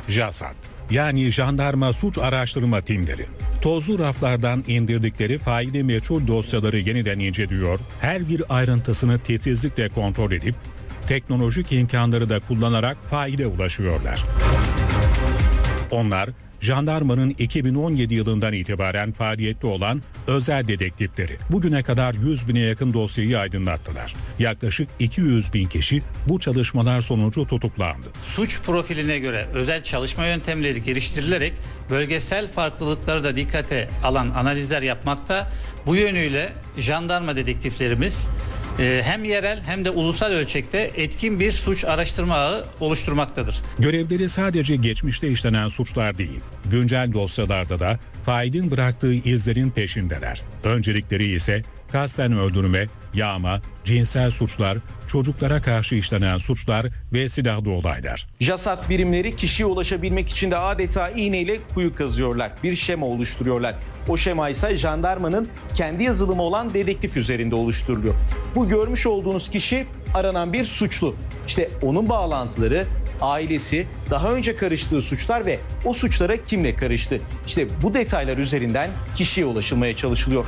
JASAT, yani Jandarma Suç Araştırma Timleri, tozlu raflardan indirdikleri faili meçhul dosyaları yeniden inceliyor, her bir ayrıntısını titizlikle kontrol edip teknolojik imkanları da kullanarak faile ulaşıyorlar. Onlar, jandarmanın 2017 yılından itibaren faaliyette olan özel dedektifleri. Bugüne kadar 100 bine yakın dosyayı aydınlattılar. Yaklaşık 200 bin kişi bu çalışmalar sonucu tutuklandı. Suç profiline göre özel çalışma yöntemleri geliştirilerek bölgesel farklılıkları da dikkate alan analizler yapmakta. Bu yönüyle jandarma dedektiflerimiz hem yerel hem de ulusal ölçekte etkin bir suç araştırma ağı oluşturmaktadır. Görevleri sadece geçmişte işlenen suçlar değil, güncel dosyalarda da failin bıraktığı izlerin peşindeler. Öncelikleri ise kasten öldürme, yağma, cinsel suçlar, çocuklara karşı işlenen suçlar ve silahlı olaylar. JASAT birimleri kişiye ulaşabilmek için de adeta iğneyle kuyu kazıyorlar. Bir şema oluşturuyorlar. O şema ise jandarmanın kendi yazılımı olan dedektif üzerinde oluşturuluyor. Bu görmüş olduğunuz kişi aranan bir suçlu. İşte onun bağlantıları, ailesi, daha önce karıştığı suçlar ve o suçlara kimle karıştı? İşte bu detaylar üzerinden kişiye ulaşılmaya çalışılıyor.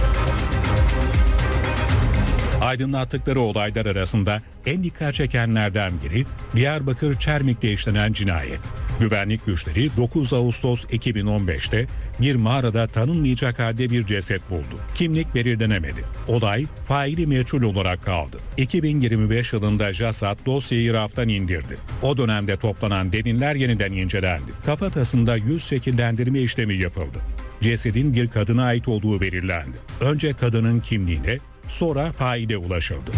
Aydınlattıkları olaylar arasında en dikkat çekenlerden biri Diyarbakır Çermik'te işlenen cinayet. Güvenlik güçleri 9 Ağustos 2015'te bir mağarada tanınmayacak halde bir ceset buldu. Kimlik belirlenemedi. Olay faili meçhul olarak kaldı. 2025 yılında JASAT dosyayı raftan indirdi. O dönemde toplanan deliller yeniden incelendi. Kafatasında yüz şekillendirme işlemi yapıldı. Cesedin bir kadına ait olduğu belirlendi. Önce kadının kimliğine, sonra faile ulaşıldı.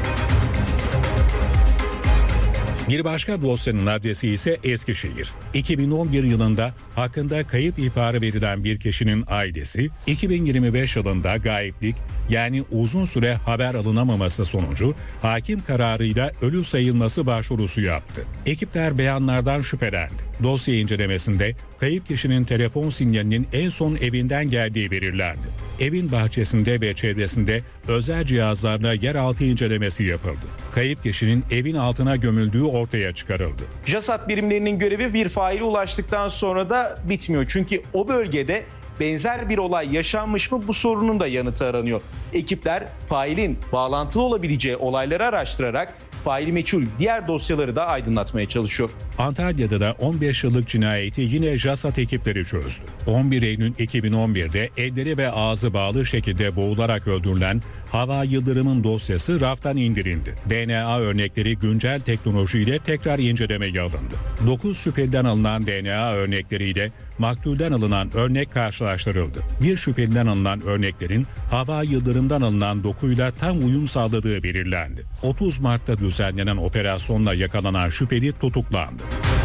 Bir başka dosyanın adresi ise Eskişehir. 2011 yılında hakkında kayıp ihbarı verilen bir kişinin ailesi, 2025 yılında gayiplik, yani uzun süre haber alınamaması sonucu hakim kararıyla ölü sayılması başvurusu yaptı. Ekipler beyanlardan şüphelendi. Dosya incelemesinde kayıp kişinin telefon sinyalinin en son evinden geldiği belirlendi. Evin bahçesinde ve çevresinde özel cihazlarla yeraltı incelemesi yapıldı. Kayıp kişinin evin altına gömüldüğü ortaya çıkarıldı. JASAT birimlerinin görevi bir faile ulaştıktan sonra da bitmiyor. Çünkü o bölgede benzer bir olay yaşanmış mı, bu sorunun da yanıtı aranıyor. Ekipler failin bağlantılı olabileceği olayları araştırarak faili meçhul diğer dosyaları da aydınlatmaya çalışıyor. Antalya'da da 15 yıllık cinayeti yine JASAT ekipleri çözdü. 11 Eylül 2011'de elleri ve ağzı bağlı şekilde boğularak öldürülen Hava Yıldırım'ın dosyası raftan indirildi. DNA örnekleri güncel teknolojiyle tekrar incelemeye alındı. 9 şüpheliden alınan DNA örnekleriyle maktulden alınan örnek karşılaştırıldı. Bir şüpheliden alınan örneklerin Hava Yıldırım'dan alınan dokuyla tam uyum sağladığı belirlendi. 30 Mart'ta düzenlenen operasyonla yakalanan şüpheli tutuklandı.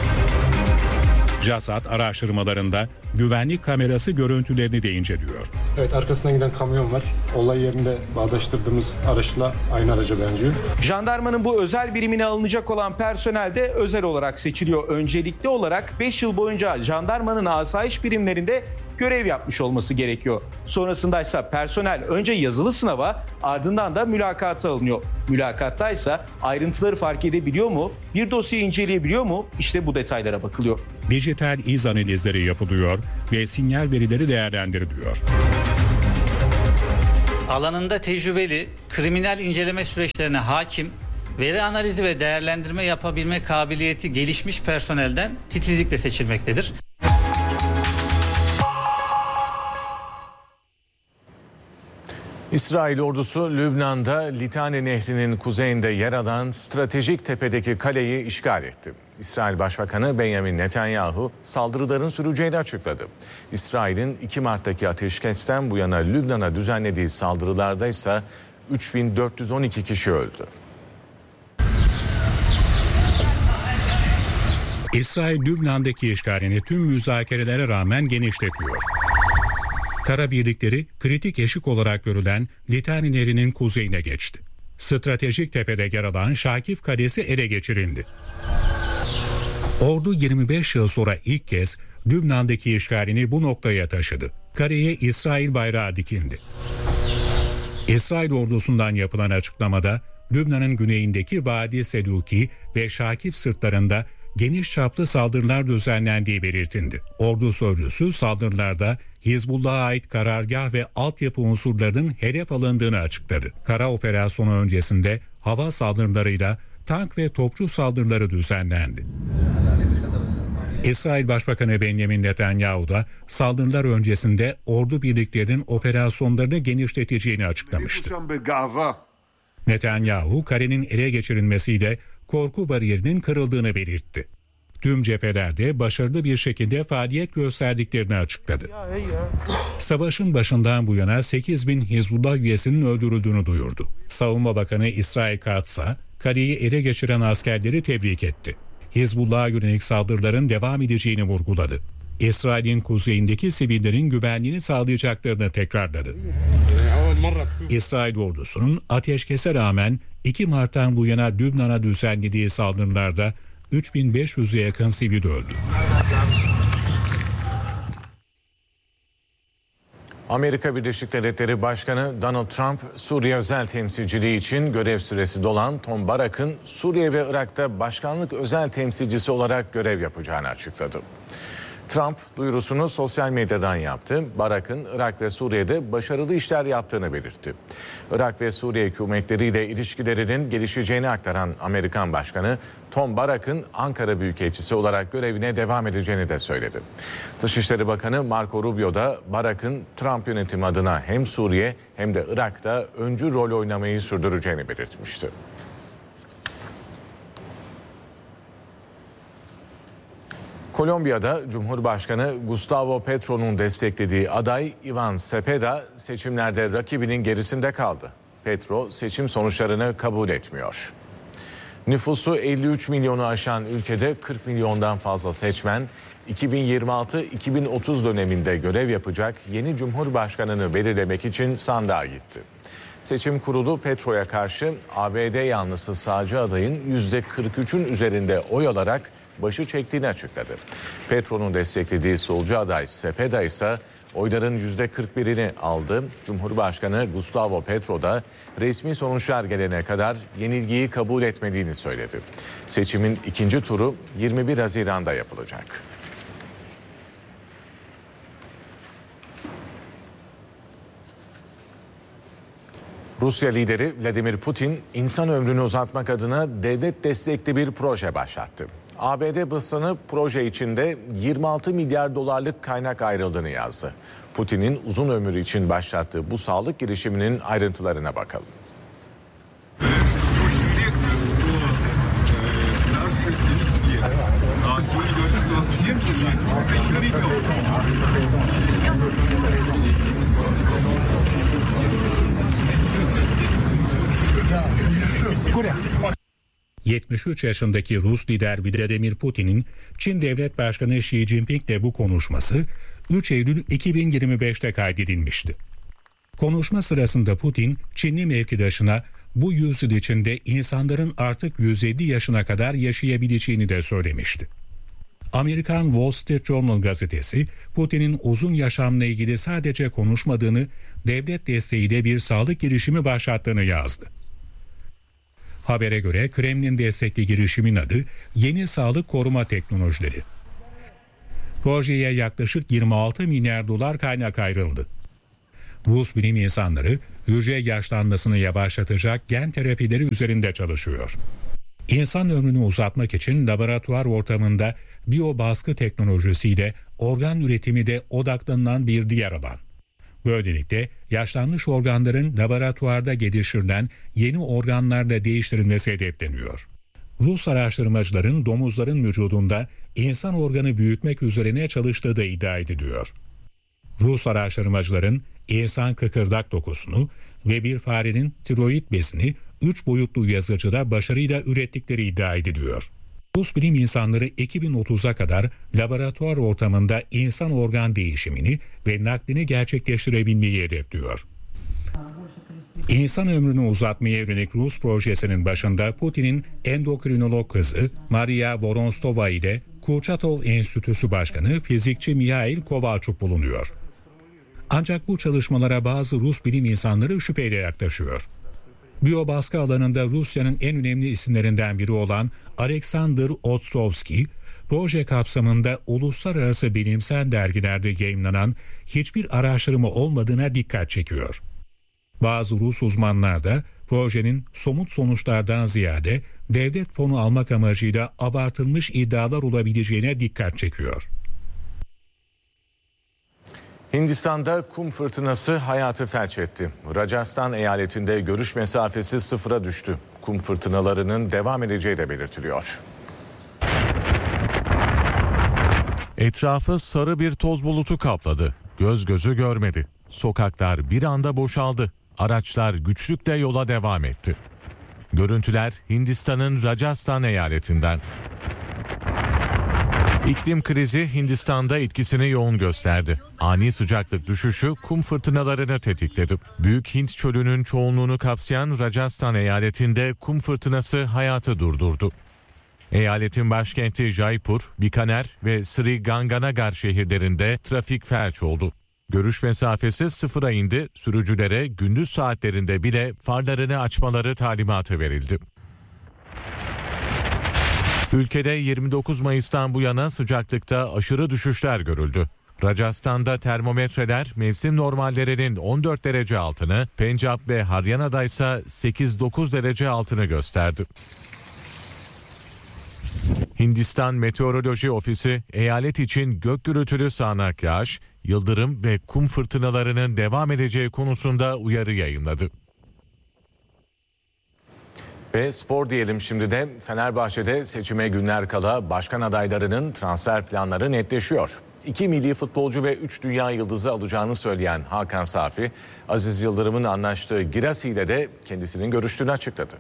JASAT araştırmalarında güvenlik kamerası görüntülerini de inceliyor. Evet, arkasından giden kamyon var. Olay yerinde bağdaştırdığımız araçla aynı araca benziyor. Jandarmanın bu özel birimine alınacak olan personel de özel olarak seçiliyor. Öncelikli olarak 5 yıl boyunca jandarmanın asayiş birimlerinde görev yapmış olması gerekiyor. Sonrasında ise personel önce yazılı sınava, ardından da mülakata alınıyor. Mülakatta ise ayrıntıları fark edebiliyor mu? Bir dosyayı inceleyebiliyor mu? İşte bu detaylara bakılıyor. Dijital iz analizleri yapılıyor ve sinyal verileri değerlendiriliyor. Alanında tecrübeli, kriminal inceleme süreçlerine hakim, veri analizi ve değerlendirme yapabilme kabiliyeti gelişmiş personelden titizlikle seçilmektedir. İsrail ordusu Lübnan'da Litani Nehri'nin kuzeyinde yer alan stratejik tepedeki kaleyi işgal etti. İsrail Başbakanı Benjamin Netanyahu saldırıların süreceğini açıkladı. İsrail'in 2 Mart'taki ateşkesten bu yana Lübnan'a düzenlediği saldırılarda ise 3412 kişi öldü. İsrail Lübnan'daki işgalini tüm müzakerelere rağmen genişletiyor. Kara birlikleri kritik eşik olarak görülen Litani Nehri'nin kuzeyine geçti. Stratejik tepede yer alan Şakif Kalesi ele geçirildi. Ordu 25 yıl sonra ilk kez Lübnan'daki işgalini bu noktaya taşıdı. Kaleye İsrail bayrağı dikildi. İsrail ordusundan yapılan açıklamada Lübnan'ın güneyindeki Vadi Seduki ve Şakif sırtlarında geniş çaplı saldırılar düzenlendiği belirtildi. Ordu sözcüsü saldırılarda Hizbullah'a ait karargah ve altyapı unsurlarının hedef alındığını açıkladı. Kara operasyonu öncesinde hava saldırılarıyla tank ve topçu saldırıları düzenlendi. İsrail Başbakanı Benjamin Netanyahu da saldırılar öncesinde ordu birliklerinin operasyonlarını genişleteceğini açıklamıştı. Netanyahu, karenin ele geçirilmesiyle korku bariyerinin kırıldığını belirtti. Tüm cephelerde başarılı bir şekilde faaliyet gösterdiklerini açıkladı. Savaşın başından bu yana 8.000 Hizbullah üyesinin öldürüldüğünü duyurdu. Savunma Bakanı İsrail Katz'a kareyi ele geçiren askerleri tebrik etti. Hizbullah'a yönelik saldırıların devam edeceğini vurguladı. İsrail'in kuzeyindeki sivillerin güvenliğini sağlayacaklarını tekrarladı. İsrail ordusunun ateşkese rağmen 2 Mart'tan bu yana Lübnan'a düzenlediği saldırılarda 3500'e yakın sivil öldü. Amerika Birleşik Devletleri Başkanı Donald Trump, Suriye özel temsilciliği için görev süresi dolan Tom Barak'ın Suriye ve Irak'ta başkanlık özel temsilcisi olarak görev yapacağını açıkladı. Trump duyurusunu sosyal medyadan yaptı. Barak'ın Irak ve Suriye'de başarılı işler yaptığını belirtti. Irak ve Suriye hükümetleriyle ilişkilerinin gelişeceğini aktaran Amerikan Başkanı, Tom Barak'ın Ankara Büyükelçisi olarak görevine devam edeceğini de söyledi. Dışişleri Bakanı Marco Rubio da Barak'ın Trump yönetimi adına hem Suriye hem de Irak'ta öncü rol oynamayı sürdüreceğini belirtmişti. Kolombiya'da Cumhurbaşkanı Gustavo Petro'nun desteklediği aday Ivan Cepeda seçimlerde rakibinin gerisinde kaldı. Petro seçim sonuçlarını kabul etmiyor. Nüfusu 53 milyonu aşan ülkede 40 milyondan fazla seçmen 2026-2030 döneminde görev yapacak yeni Cumhurbaşkanını belirlemek için sandığa gitti. Seçim kurulu Petro'ya karşı ABD yanlısı sağcı adayın %43'ün üzerinde oy alarak başı çektiğini açıkladı. Petro'nun desteklediği solcu aday Cepeda ise oyların %41'ini aldı. Cumhurbaşkanı Gustavo Petro da resmi sonuçlar gelene kadar yenilgiyi kabul etmediğini söyledi. Seçimin ikinci turu 21 Haziran'da yapılacak. Rusya lideri Vladimir Putin, insan ömrünü uzatmak adına devlet destekli bir proje başlattı. ABD basını proje içinde 26 milyar dolarlık kaynak ayrıldığını yazdı. Putin'in uzun ömür için başlattığı bu sağlık girişiminin ayrıntılarına bakalım. Korea. 73 yaşındaki Rus lider Vladimir Putin'in Çin Devlet Başkanı Xi Jinping'le bu konuşması 3 Eylül 2025'te kaydedilmişti. Konuşma sırasında Putin, Çinli mevkidaşına bu yüzyıl içinde insanların artık 150 yaşına kadar yaşayabileceğini de söylemişti. Amerikan Wall Street Journal gazetesi, Putin'in uzun yaşamla ilgili sadece konuşmadığını, devlet desteğiyle bir sağlık girişimi başlattığını yazdı. Habere göre Kremlin destekli girişimin adı Yeni Sağlık Koruma Teknolojileri. Projeye yaklaşık 26 milyar dolar kaynak ayrıldı. Rus bilim insanları hücre yaşlanmasını yavaşlatacak gen terapileri üzerinde çalışıyor. İnsan ömrünü uzatmak için laboratuvar ortamında biyobaskı teknolojisiyle organ üretimi de odaklanılan bir diğer alan. Böylelikle yaşlanmış organların laboratuvarda geliştirilen yeni organlarla değiştirilmesi hedefleniyor. Rus araştırmacıların domuzların vücudunda insan organı büyütmek üzerine çalıştığı da iddia ediliyor. Rus araştırmacıların insan kıkırdak dokusunu ve bir farenin tiroid bezini 3 boyutlu yazıcıda başarıyla ürettikleri iddia ediliyor. Rus bilim insanları 2030'a kadar laboratuvar ortamında insan organ değişimini ve naklini gerçekleştirebilmeyi hedefliyor. İnsan ömrünü uzatmaya yönelik Rus projesinin başında Putin'in endokrinolog kızı Maria Vorontsova ile Kurchatov Enstitüsü Başkanı fizikçi Mihail Kovalchuk bulunuyor. Ancak bu çalışmalara bazı Rus bilim insanları şüpheyle yaklaşıyor. Biyobaskı alanında Rusya'nın en önemli isimlerinden biri olan Alexander Ostrovsky, proje kapsamında uluslararası bilimsel dergilerde yayımlanan hiçbir araştırma olmadığına dikkat çekiyor. Bazı Rus uzmanlar da projenin somut sonuçlardan ziyade devlet fonu almak amacıyla abartılmış iddialar olabileceğine dikkat çekiyor. Hindistan'da kum fırtınası hayatı felç etti. Rajasthan eyaletinde görüş mesafesi sıfıra düştü. Kum fırtınalarının devam edeceği de belirtiliyor. Etrafı sarı bir toz bulutu kapladı. Göz gözü görmedi. Sokaklar bir anda boşaldı. Araçlar güçlükle yola devam etti. Görüntüler Hindistan'ın Rajasthan eyaletinden. İklim krizi Hindistan'da etkisini yoğun gösterdi. Ani sıcaklık düşüşü kum fırtınalarını tetikledi. Büyük Hint çölünün çoğunluğunu kapsayan Rajasthan eyaletinde kum fırtınası hayatı durdurdu. Eyaletin başkenti Jaipur, Bikaner ve Sri Ganganagar şehirlerinde trafik felç oldu. Görüş mesafesi sıfıra indi, sürücülere gündüz saatlerinde bile farlarını açmaları talimatı verildi. Ülkede 29 Mayıs'tan bu yana sıcaklıkta aşırı düşüşler görüldü. Rajasthan'da termometreler mevsim normallerinin 14 derece altını, Pencap ve Haryana'da ise 8-9 derece altını gösterdi. Hindistan Meteoroloji Ofisi eyalet için gök gürültülü sağanak yağış, yıldırım ve kum fırtınalarının devam edeceği konusunda uyarı yayımladı. Ve spor diyelim şimdi de. Fenerbahçe'de seçime günler kala başkan adaylarının transfer planları netleşiyor. 2 milli futbolcu ve 3 dünya yıldızı alacağını söyleyen Hakan Safi, Aziz Yıldırım'ın anlaştığı Girassi ile de kendisinin görüştüğünü açıkladı.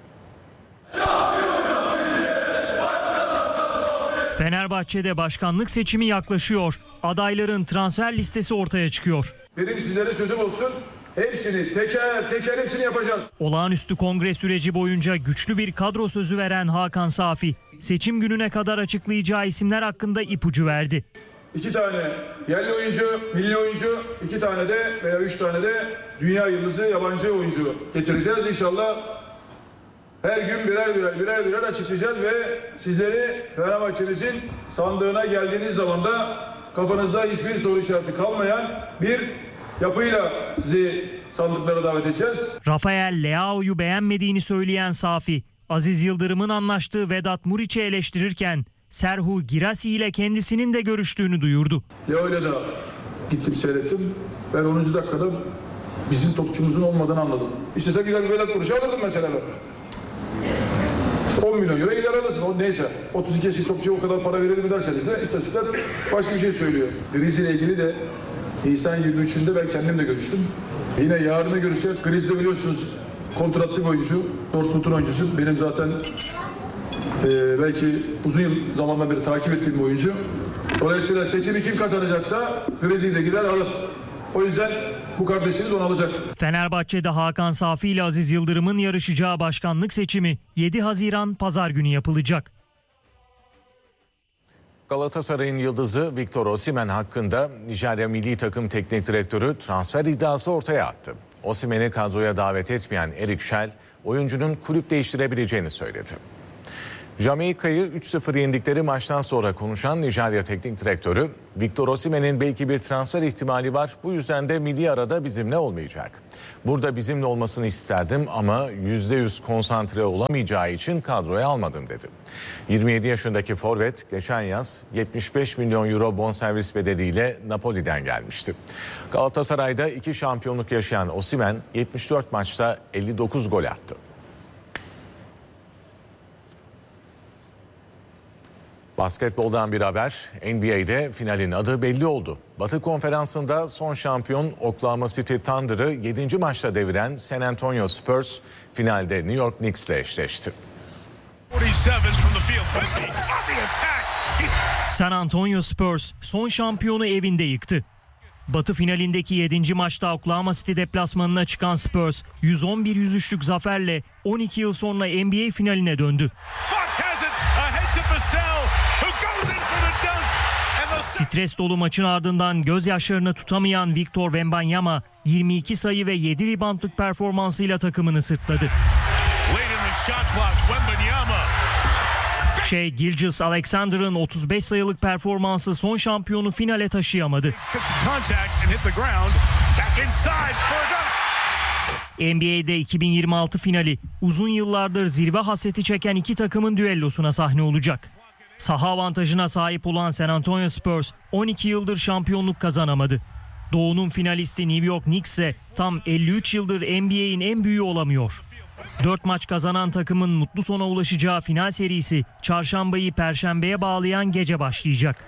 Fenerbahçe'de başkanlık seçimi yaklaşıyor. Adayların transfer listesi ortaya çıkıyor. Benim sizlere sözüm olsun. Hepsini teker hepsini yapacağız. Olağanüstü kongre süreci boyunca güçlü bir kadro sözü veren Hakan Safi, seçim gününe kadar açıklayacağı isimler hakkında ipucu verdi. 2 tane yerli oyuncu, milli oyuncu, 2 tane de veya 3 tane de dünya yıldızı yabancı oyuncu getireceğiz. İnşallah her gün birer açıklayacağız ve sizleri Fenerbahçe'mizin sandığına geldiğiniz zaman da kafanızda hiçbir soru işareti kalmayan bir yapıyla sizi sandıklara davet edeceğiz. Rafael Leao'yu beğenmediğini söyleyen Safi, Aziz Yıldırım'ın anlaştığı Vedat Muriç'i eleştirirken Serhu Girassi ile kendisinin de görüştüğünü duyurdu. Leo ile de gittim seyrettim. Ben 10. dakikada bizim topçumuzun olmadığını anladım. İstese gider bir Vedat Muriç'i alırdım mesela. 10 milyon euro gider alırsın. O neyse. 32 yaşlı topçuya o kadar para verelim derseniz de istatistikler başka bir şey söylüyor. Griz ile ilgili de Nisan 23'ünde ben kendim de görüştüm. Yine yarın görüşeceğiz. Griz de biliyorsunuz kontratlı bir oyuncu. Dortmund'un oyuncusu. Benim zaten belki uzun yıl zamandan beri takip ettiğim bir oyuncu. Dolayısıyla seçimi kim kazanacaksa Griz'i de gider alır. O yüzden bu kardeşiniz onu alacak. Fenerbahçe'de Hakan Safi ile Aziz Yıldırım'ın yarışacağı başkanlık seçimi 7 Haziran Pazar günü yapılacak. Galatasaray'ın yıldızı Victor Osimhen hakkında Nijerya Milli Takım Teknik Direktörü transfer iddiası ortaya attı. Osimhen'i kadroya davet etmeyen Erik Schell, oyuncunun kulüp değiştirebileceğini söyledi. Jamaika'yı 3-0 yendikleri maçtan sonra konuşan Nijerya Teknik Direktörü, Victor Osimhen'in belki bir transfer ihtimali var, bu yüzden de milli arada bizimle olmayacak. Burada bizimle olmasını isterdim ama %100 konsantre olamayacağı için kadroya almadım dedi. 27 yaşındaki forvet geçen yaz 75 milyon euro bonservis bedeliyle Napoli'den gelmişti. Galatasaray'da 2 şampiyonluk yaşayan Osimhen 74 maçta 59 gol attı. Basketboldan bir haber. NBA'de finalin adı belli oldu. Batı Konferansı'nda son şampiyon Oklahoma City Thunder'ı 7. maçta deviren San Antonio Spurs finalde New York Knicks'le eşleşti. San Antonio Spurs son şampiyonu evinde yıktı. Batı finalindeki 7. maçta Oklahoma City deplasmanına çıkan Spurs 111-103'lük zaferle 12 yıl sonra NBA finaline döndü. Stres dolu maçın ardından gözyaşlarını tutamayan Victor Wembanyama 22 sayı ve 7 reboundlık performansıyla takımını sırtladı. Shai Gilgeous-Alexander'ın 35 sayılık performansı son şampiyonu finale taşıyamadı. NBA'de 2026 finali uzun yıllardır zirve hasreti çeken iki takımın düellosuna sahne olacak. Saha avantajına sahip olan San Antonio Spurs 12 yıldır şampiyonluk kazanamadı. Doğu'nun finalisti New York Knicks ise tam 53 yıldır NBA'in en büyüğü olamıyor. 4 maç kazanan takımın mutlu sona ulaşacağı final serisi çarşambayı perşembeye bağlayan gece başlayacak.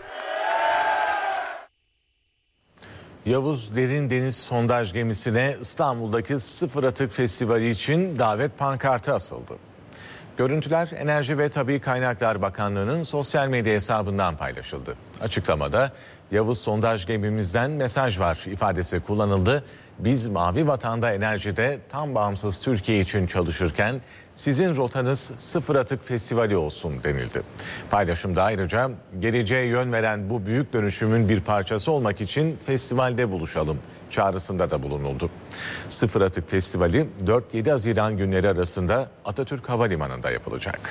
Yavuz Derin Deniz sondaj gemisine İstanbul'daki Sıfır Atık Festivali için davet pankartı asıldı. Görüntüler Enerji ve Tabii Kaynaklar Bakanlığı'nın sosyal medya hesabından paylaşıldı. Açıklamada Yavuz sondaj gemimizden mesaj var ifadesi kullanıldı. Biz Mavi Vatan'da enerjide tam bağımsız Türkiye için çalışırken sizin rotanız Sıfır Atık Festivali olsun denildi. Paylaşımda ayrıca geleceğe yön veren bu büyük dönüşümün bir parçası olmak için festivalde buluşalım çağrısında da bulunuldu. Sıfır Atık Festivali 4-7 Haziran günleri arasında Atatürk Havalimanı'nda yapılacak.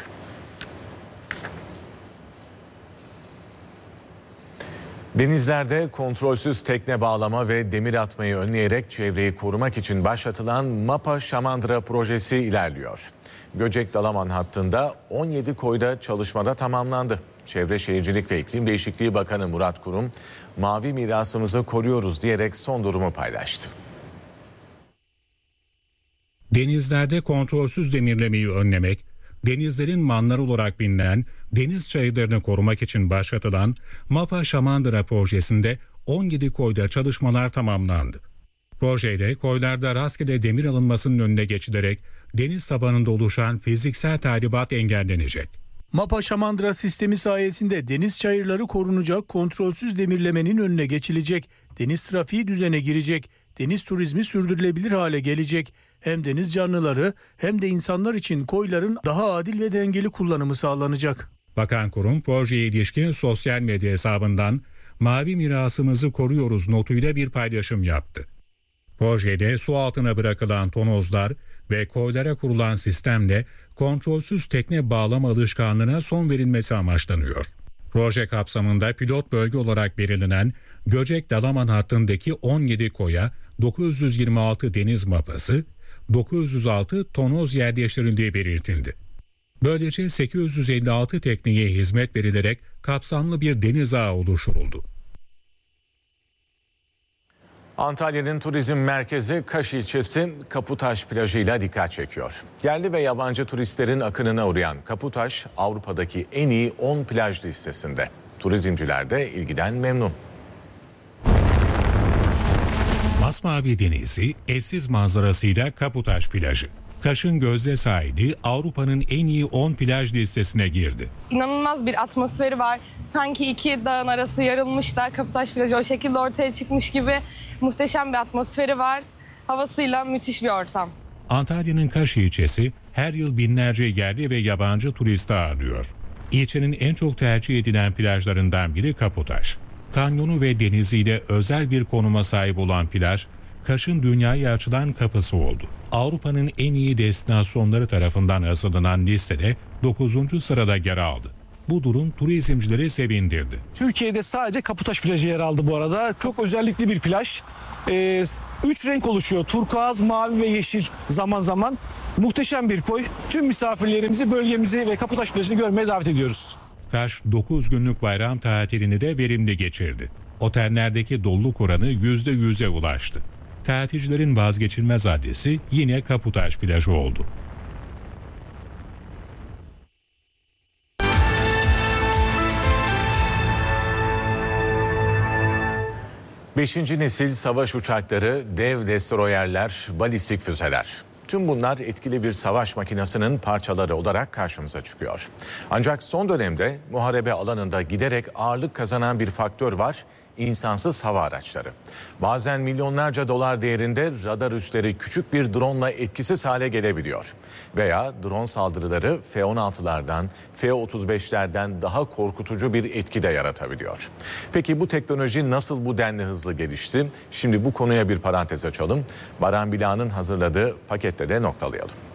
Denizlerde kontrolsüz tekne bağlama ve demir atmayı önleyerek çevreyi korumak için başlatılan Mapa Şamandıra projesi ilerliyor. Göcek-Dalaman hattında 17 koyda çalışmada tamamlandı. Çevre Şehircilik ve İklim Değişikliği Bakanı Murat Kurum, mavi mirasımızı koruyoruz diyerek son durumu paylaştı. Denizlerde kontrolsüz demirlemeyi önlemek, denizlerin manları olarak bilinen deniz çayırlarını korumak için başlatılan Mapa Şamandıra projesinde 17 koyda çalışmalar tamamlandı. Projeyle koylarda rastgele demir alınmasının önüne geçilerek deniz tabanında oluşan fiziksel tahribat engellenecek. Mapa Şamandıra sistemi sayesinde deniz çayırları korunacak, kontrolsüz demirlemenin önüne geçilecek, deniz trafiği düzene girecek, deniz turizmi sürdürülebilir hale gelecek. Hem deniz canlıları hem de insanlar için koyların daha adil ve dengeli kullanımı sağlanacak. Bakan Kurum projeye ilişkin sosyal medya hesabından mavi mirasımızı koruyoruz notuyla bir paylaşım yaptı. Projede su altına bırakılan tonozlar ve koylara kurulan sistemle kontrolsüz tekne bağlama alışkanlığına son verilmesi amaçlanıyor. Proje kapsamında pilot bölge olarak belirlenen Göcek-Dalaman hattındaki 17 koya 926 deniz mapası, 906 tonoz yerleştirildiği belirtildi. Böylece 856 tekneye hizmet verilerek kapsamlı bir deniz ağı oluşturuldu. Antalya'nın turizm merkezi Kaş ilçesi Kaputaş plajıyla dikkat çekiyor. Yerli ve yabancı turistlerin akınına uğrayan Kaputaş, Avrupa'daki en iyi 10 plaj listesinde. Turizmciler de ilgiden memnun. Masmavi denizi, eşsiz manzarasıyla Kaputaş plajı. Kaş'ın gözde sahili Avrupa'nın en iyi 10 plaj listesine girdi. İnanılmaz bir atmosferi var. Sanki iki dağın arası yarılmış da Kaputaş plajı o şekilde ortaya çıkmış gibi muhteşem bir atmosferi var. Havasıyla müthiş bir ortam. Antalya'nın Kaş ilçesi her yıl binlerce yerli ve yabancı turist ağırlıyor. İlçenin en çok tercih edilen plajlarından biri Kaputaş. Kanyonu ve deniziyle özel bir konuma sahip olan plaj, Kaş'ın dünyaya açılan kapısı oldu. Avrupa'nın en iyi destinasyonları tarafından hazırlanan listede 9. sırada yer aldı. Bu durum turizmcileri sevindirdi. Türkiye'de sadece Kaputaş plajı yer aldı bu arada. Çok özellikli bir plaj. 3 renk oluşuyor. Turkuaz, mavi ve yeşil zaman zaman. Muhteşem bir koy. Tüm misafirlerimizi, bölgemizi ve Kaputaş plajını görmeye davet ediyoruz. Kaş 9 günlük bayram tatilini de verimli geçirdi. Otellerdeki doluluk oranı %100'e ulaştı. Tatilcilerin vazgeçilmez adresi yine Kaputaş plajı oldu. Beşinci nesil savaş uçakları, dev destroyerler, balistik füzeler. Tüm bunlar etkili bir savaş makinesinin parçaları olarak karşımıza çıkıyor. Ancak son dönemde muharebe alanında giderek ağırlık kazanan bir faktör var: insansız hava araçları. Bazen milyonlarca dolar değerinde radar üsleri küçük bir drone'la etkisiz hale gelebiliyor. Veya drone saldırıları F-16'lardan, F-35'lerden daha korkutucu bir etki de yaratabiliyor. Peki bu teknoloji nasıl bu denli hızlı gelişti? Şimdi bu konuya bir parantez açalım. Baran Bila'nın hazırladığı pakette de noktalayalım.